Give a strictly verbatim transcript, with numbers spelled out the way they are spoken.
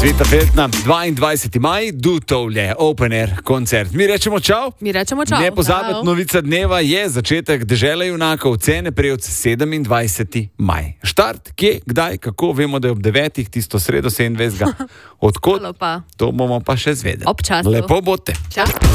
Zveta Feltna, dvaindvajseti maj, Dutovlje, Open Air koncert. Mi rečemo čau. Mi rečemo čau. Ne pozabiti, novica dneva je začetek Dežele junakov, cene prejevc sedemindvajseti maj. Štart, kje, kdaj, kako, vemo, da je ob devetih, tisto sredo sedemindvajsetega. Odkot? To bomo pa še zvedeli. Ob času. Lepo bote. Čau.